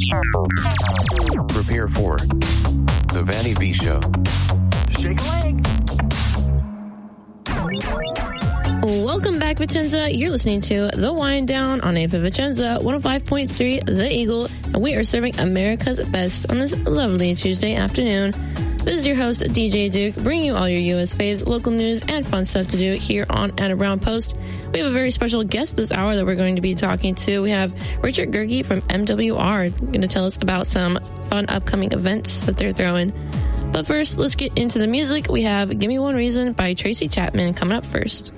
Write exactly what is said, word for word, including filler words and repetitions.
Prepare for the Vanny B Show. Shake a leg. Welcome back, Vicenza. You're listening to The Wind Down on A F M Vicenza, one oh five point three The Eagle, and we are serving America's best on this lovely Tuesday afternoon. This is your host, D J Duke, bringing you all your U S faves, local news, and fun stuff to do here on Anna Brown Post. We have a very special guest this hour that we're going to be talking to. We have Richard Gerke from M W R going to tell us about some fun upcoming events that they're throwing. But first, let's get into the music. We have Give Me One Reason by Tracy Chapman coming up first.